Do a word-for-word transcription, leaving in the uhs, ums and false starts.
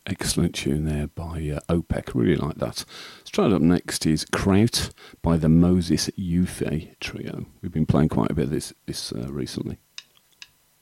Excellent tune there by uh, OPEC. Really like that. Straight up next is Kraut by the Moses Yufe Trio. We've been playing quite a bit of this, this uh, recently.